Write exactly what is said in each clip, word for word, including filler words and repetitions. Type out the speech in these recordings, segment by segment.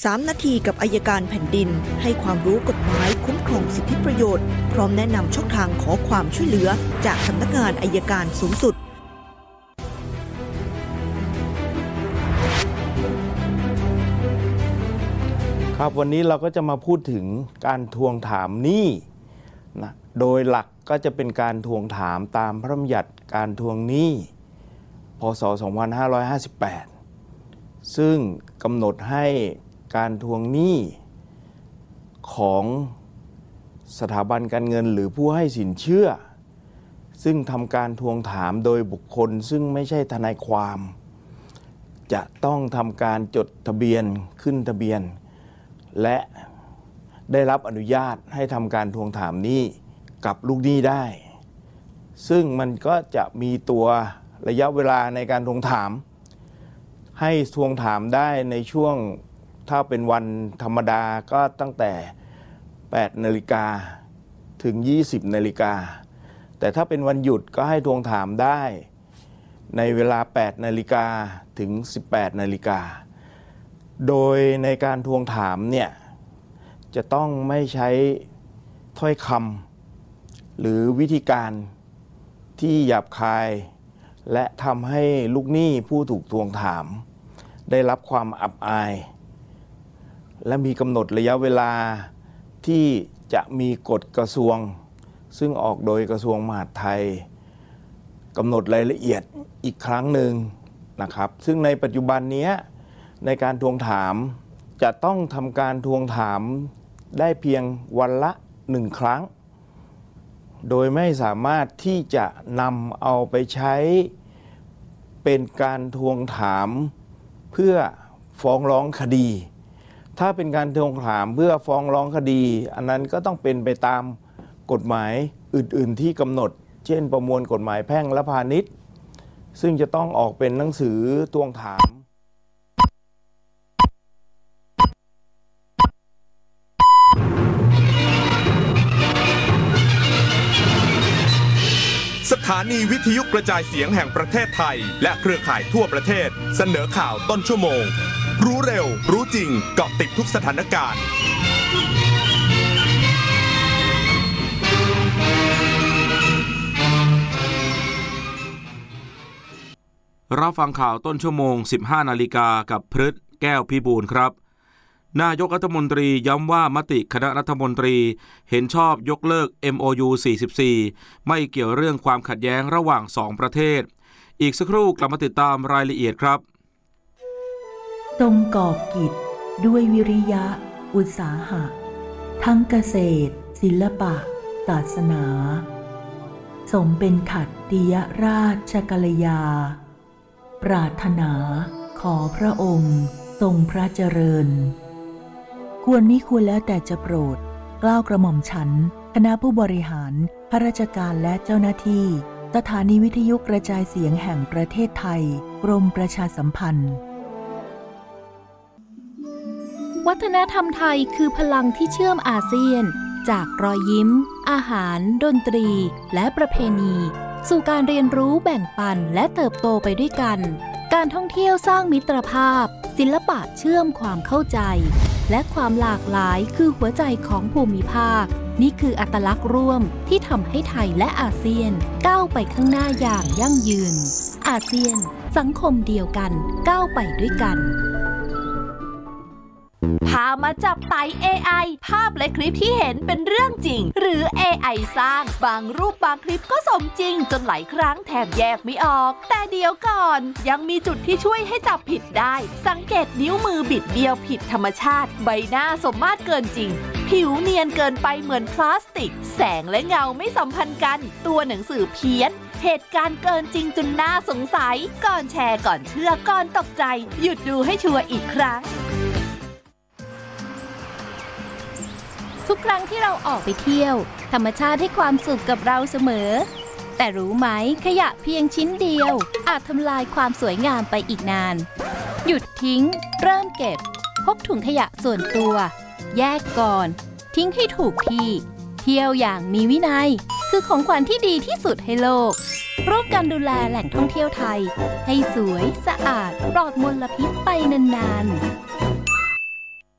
สามนาทีกับอัยการแผ่นดินให้ความรู้กฎหมายคุ้มครองสิทธิประโยชน์พร้อมแนะนำช่องทางขอความช่วยเหลือจากสำนักงานอัยการสูงสุดครับวันนี้เราก็จะมาพูดถึงการทวงถามหนี้นะโดยหลักก็จะเป็นการทวงถามตามพระราชบัญญัติการทวงหนี้พ.ศ. สองพันห้าร้อยห้าสิบแปดซึ่งกำหนดให้การทวงหนี้ของสถาบันการเงินหรือผู้ให้สินเชื่อซึ่งทำการทวงถามโดยบุคคลซึ่งไม่ใช่ทนายความจะต้องทำการจดทะเบียนขึ้นทะเบียนและได้รับอนุญาตให้ทำการทวงถามหนี้กับลูกหนี้ได้ซึ่งมันก็จะมีตัวระยะเวลาในการทวงถามให้ทวงถามได้ในช่วงถ้าเป็นวันธรรมดาก็ตั้งแต่แปดนาฬิกาถึงยี่สิบนาฬิกาแต่ถ้าเป็นวันหยุดก็ให้ทวงถามได้ในเวลาแปดนาฬิกาถึงสิบแปดนาฬิกาโดยในการทวงถามเนี่ยจะต้องไม่ใช้ถ้อยคำหรือวิธีการที่หยาบคายและทำให้ลูกหนี้ผู้ถูกทวงถามได้รับความอับอายและมีกำหนดระยะเวลาที่จะมีกฎกระทรวงซึ่งออกโดยกระทรวงมหาดไทยกำหนดรายละเอียดอีกครั้งหนึ่งนะครับซึ่งในปัจจุบันนี้ในการทวงถามจะต้องทำการทวงถามได้เพียงวันละหนึ่งครั้งโดยไม่สามารถที่จะนำเอาไปใช้เป็นการทวงถามเพื่อฟ้องร้องคดีถ้าเป็นการทวงถามเพื่อฟ้องร้องคดีอันนั้นก็ต้องเป็นไปตามกฎหมายอื่นๆที่กำหนดเช่นประมวลกฎหมายแพ่งและพาณิชย์ซึ่งจะต้องออกเป็นหนังสือทวงถามสถานีวิทยุกระจายเสียงแห่งประเทศไทยและเครือข่ายทั่วประเทศเสนอข่าวต้นชั่วโมงรู้เร็วรู้จริงเกาะติดทุกสถานการณ์รับฟังข่าวต้นชั่วโมง สิบห้านาฬิกากับพฤทธิ์แก้วพิบูลครับนายกรัฐมนตรีย้ำว่ามติคณะรัฐมนตรีเห็นชอบยกเลิก เอ็ม โอ ยู สี่สิบสี่ไม่เกี่ยวเรื่องความขัดแย้งระหว่างสองประเทศอีกสักครู่กลับมาติดตามรายละเอียดครับทรงกอบกิจด้วยวิริยะอุตสาหะทั้งเกษตรศิลปะศาสนาสมเป็นขัตติยราชกัลยาปรารถนาขอพระองค์ทรงพระเจริญควรมิควรแล้วแต่จะโปรดเกล้ากระหม่อมฉันคณะผู้บริหารข้าราชการและเจ้าหน้าที่สถานีวิทยุกระจายเสียงแห่งประเทศไทยกรมประชาสัมพันธ์วัฒนธรรมไทยคือพลังที่เชื่อมอาเซียนจากรอยยิ้มอาหารดนตรีและประเพณีสู่การเรียนรู้แบ่งปันและเติบโตไปด้วยกันการท่องเที่ยวสร้างมิตรภาพศิลปะเชื่อมความเข้าใจและความหลากหลายคือหัวใจของภูมิภาคนี่คืออัตลักษณ์ร่วมที่ทำให้ไทยและอาเซียนก้าวไปข้างหน้าอย่างยั่งยืนอาเซียนสังคมเดียวกันก้าวไปด้วยกันพามาจับไต่ เอ ไอ ภาพและคลิปที่เห็นเป็นเรื่องจริงหรือ เอ ไอ สร้างบางรูปบางคลิปก็สมจริงจนหลายครั้งแทบแยกไม่ออกแต่เดี๋ยวก่อนยังมีจุดที่ช่วยให้จับผิดได้สังเกตนิ้วมือบิดเบี้ยวผิดธรรมชาติใบหน้าสมมาตรเกินจริงผิวเนียนเกินไปเหมือนพลาสติกแสงและเงาไม่สัมพันธ์กันตัวหนังสือเพี้ยนเหตุการณ์เกินจริงจนน่าสงสัยก่อนแชร์ก่อนเชื่อก่อนตกใจหยุดดูให้ชัวร์อีกครั้งทุกครั้งที่เราออกไปเที่ยวธรรมชาติให้ความสุขกับเราเสมอแต่รู้ไหมขยะเพียงชิ้นเดียวอาจทำลายความสวยงามไปอีกนานหยุดทิ้งเริ่มเก็บพกถุงขยะส่วนตัวแยกก่อนทิ้งให้ถูกที่เที่ยวอย่างมีวินัยคือของขวัญที่ดีที่สุดให้โลกร่วมกันดูแลแหล่งท่องเที่ยวไทยให้สวยสะอาดปลอดมลพิษไปนานๆ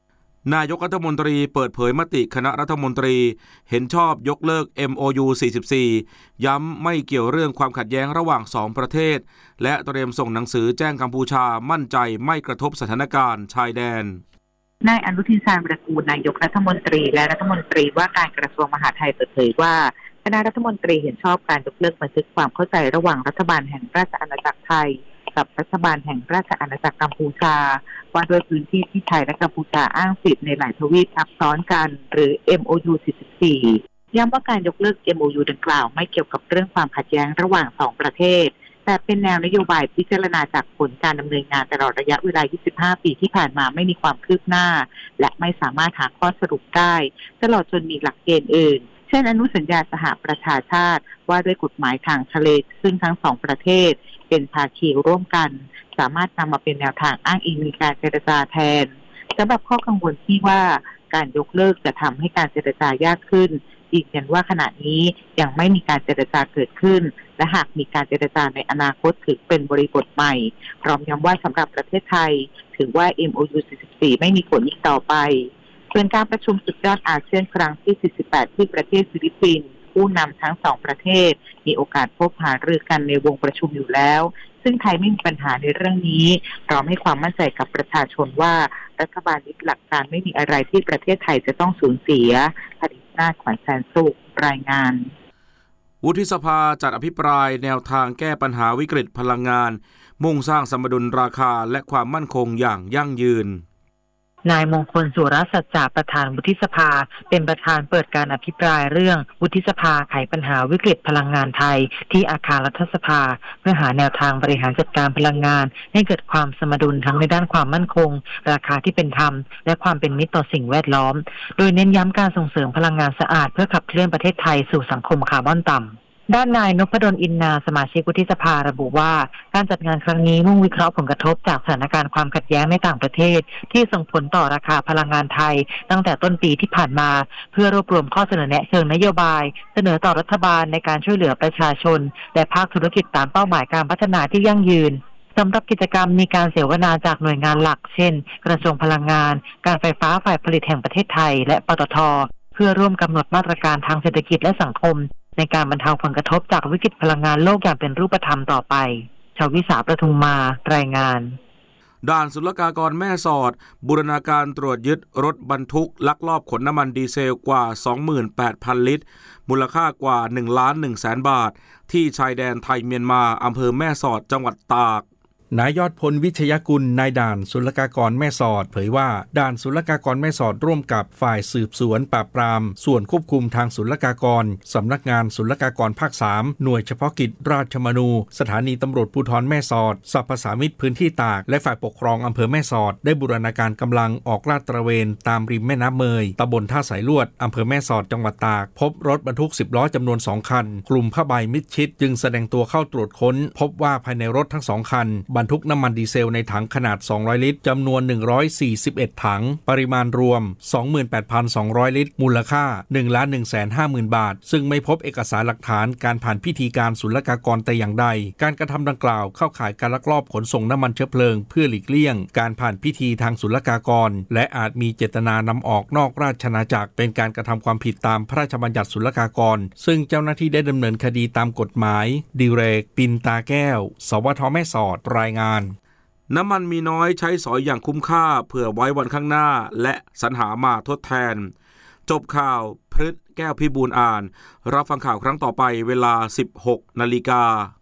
นายกรัฐมนตรีเปิดเผยมติคณะรัฐมนตรีเห็นชอบยกเลิก เอ็ม โอ ยู สี่สิบสี่ ย้ำไม่เกี่ยวเรื่องความขัดแย้งระหว่างสองประเทศและเตรียมส่งหนังสือแจ้งกัมพูชามั่นใจไม่กระทบสถานการณ์ชายแดนนายอนุทินชาญวิรากูลนายกรัฐมนตรีและรัฐมนตรีว่าการกระทรวงมหาดไทยเปิดเผยว่าคณะรัฐมนตรีเห็นชอบการยกเลิกบันทึกความเข้าใจระหว่างรัฐบาลแห่งราชอาณาจักรไทยกับรัฐบาลแห่งราชอาณาจักรกัมพูชาว่าด้วยพื้นที่ที่ไทยและกัมพูชาอ้างสิทธิในหลายทวีปทับซ้อนกันหรือ เอ็ม โอ ยู สี่สิบสี่ ย้ำว่าการยกเลิก เอ็ม โอ ยู ดังกล่าวไม่เกี่ยวกับเรื่องความขัดแย้งระหว่างสองประเทศแต่เป็นแนวนโยบายพิจารณาจากผลการดำเนินงานตลอดระยะเวลา ยี่สิบห้า ปีที่ผ่านมาไม่มีความคืบหน้าและไม่สามารถหาข้อสรุปได้ตลอดจนมีหลักเกณฑ์อื่นเช่นอนุสัญญาสหประชาชาติว่าด้วยกฎหมายทางทะเลซึ่งทั้งสองประเทศเป็นภาคีร่วมกันสามารถนำมาเป็นแนวทางอ้างอิงในการเจรจาแทนสำหรับข้อกังวลที่ว่าการยกเลิกจะทำให้การเจรจายากขึ้นยืนยันว่าขณะนี้ยังไม่มีการเจรจาเกิดขึ้นและหากมีการเจรจาในอนาคตถือเป็นบริบทใหม่พร้อมย้ำว่าสำหรับประเทศไทยถือว่า เอ็ม โอ ยู สี่สิบสี่ ไม่มีผลอีกต่อไปส่วนการประชุมสุดยอดอาเซียนครั้งที่ สี่สิบแปด ที่ประเทศฟิลิปปินส์ผู้นำทั้งสองประเทศมีโอกาสพบหารือกันในวงประชุมอยู่แล้วซึ่งไทยไม่มีปัญหาในเรื่องนี้พร้อมให้ความมั่นใจกับประชาชนว่ารัฐบาลยึดหลักการไม่มีอะไรที่ประเทศไทยจะต้องสูญเสียผลิตหน้าขวัญแสนสุขรายงานวุฒิสภาจัดอภิปรายแนวทางแก้ปัญหาวิกฤตพลังงานมุ่งสร้างสมดุลราคาและความมั่นคงอย่างยั่งยืนนายมงคลสุรสัจจะประธานวุฒิสภาเป็นประธานเปิดการอภิปรายเรื่องวุฒิสภาไขปัญหาวิกฤตพลังงานไทยที่อาคารรัฐสภาเพื่อหาแนวทางบริหารจัดการพลังงานให้เกิดความสมดุลทั้งในด้านความมั่นคงราคาที่เป็นธรรมและความเป็นมิตรต่อสิ่งแวดล้อมโดยเน้นย้ำการส่งเสริมพลังงานสะอาดเพื่อขับเคลื่อนประเทศไทยสู่สังคมคาร์บอนต่ำด้านนายนพดลอินนาสมาชิกวุฒิสภาระบุว่าการจัดงานครั้งนี้มุ่งวิเคราะห์ผลกระทบจากสถานการณ์ความขัดแย้งในต่างประเทศที่ส่งผลต่อราคาพลังงานไทยตั้งแต่ต้นปีที่ผ่านมาเพื่อรวบรวมข้อเสนอแนะเชิงนโยบายเสนอต่อรัฐบาลในการช่วยเหลือประชาชนและภาคธุรกิจตามเป้าหมายการพัฒนาที่ยั่งยืนสำหรับกิจกรรมมีการเสวนาจากหน่วยงานหลักเช่นกระทรวงพลังงานการไฟฟ้าฝ่ายผลิตแห่งประเทศไทยและปตท.เพื่อร่วมกำหนดมาตรการทางเศรษฐกิจและสังคมในการบรรเทาผลกระทบจากวิกฤตพลังงานโลกอย่างเป็นรูปธรรมต่อไปชวิสาประทุมมารายงานด่านศุลกากรแม่สอดบูรณาการตรวจยึดรถบรรทุกลักลอบขนน้ำมันดีเซลกว่า สองหมื่นแปดพัน ลิตรมูลค่ากว่า หนึ่งล้านหนึ่งแสน บาทที่ชายแดนไทยเมียนมาอำเภอแม่สอดจังหวัดตากนายยอดพลวิชยกุลนายด่านศุลกากรแม่สอดเผยว่าด่านศุลกากรแม่สอดร่วมกับฝ่ายสืบสวนปราบปรามส่วนควบคุมทางศุลกากรสำนักงานศุลกากรภาคสามหน่วยเฉพาะกิจราชมนูสถานีตำรวจภูธรแม่สอดสรรพสามิตพื้นที่ตากและฝ่ายปกครองอำเภอแม่สอดได้บูรณาการกำลังออกลาดตระเวนตามริมแม่น้ำเมยตำบลท่าสายลวดอำเภอแม่สอดจังหวัดตากพบรถบรรทุกสิบล้อจำนวนสองคันกลุ่มผ้าใบมิดชิดจึงแสดงตัวเข้าตรวจค้นพบว่าภายในรถทั้งสองคันบรรทุกน้ำมันดีเซลในถังขนาดสองร้อยลิตรจำนวนหนึ่งร้อยสี่สิบเอ็ดถังปริมาณรวม สองหมื่นแปดพันสองร้อย ลิตรมูลค่า หนึ่งล้านหนึ่งแสนห้าหมื่น บาทซึ่งไม่พบเอกสารหลักฐานการผ่านพิธีการศุลกากรแต่อย่างใดการกระทำดังกล่าวเข้าข่ายการลักลอบขนส่งน้ำมันเชื้อเพลิงเพื่อหลีกเลี่ยงการผ่านพิธีทางศุลกากรและอาจมีเจตนานำออกนอกราชอาณาจักรเป็นการกระทำความผิดตามพระราชบัญญัติศุลกากรซึ่งเจ้าหน้าที่ได้ดำเนินคดีตามกฎหมายดิเรกปินตาแก้วสวทแม่สอดรายงานน้ำมันมีน้อยใช้สอยอย่างคุ้มค่าเผื่อไว้วันข้างหน้าและสรรหามาทดแทนจบข่าวพฤษแก้วพิบูลอ่านรับฟังข่าวครั้งต่อไปเวลา สิบหกนาฬิกา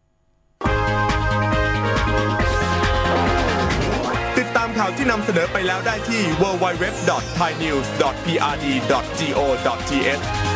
ติดตามข่าวที่นำเสนอไปแล้วได้ที่ ดับเบิลยู ดับเบิลยู ดับเบิลยู ดอท ไทยนิวส์ ดอท พี อาร์ ดี ดอท จี โอ ดอท ที เอช